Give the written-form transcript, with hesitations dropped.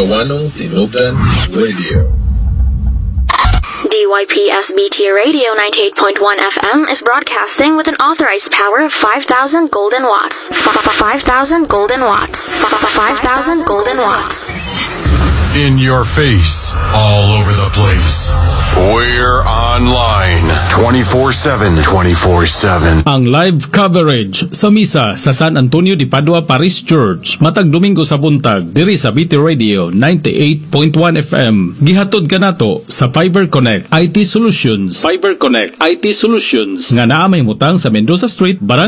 Tawanong Tinubdan Radio. DYPSBT Radio 98.1 FM is broadcasting with an authorized power of 5,000 golden watts. 5,000 golden watts. 5,000 golden watts. In your face, all over the place. We're online 24/7. 24/7. Ang live coverage sa misa sa San Antonio de Padua Parish Church matag Domingo sa buntag diri sa BT Radio 98.1 FM. Gihatod kanato sa Fiber Connect IT Solutions. Fiber Connect IT Solutions nga naa may mutang sa Mendoza Street, Barangay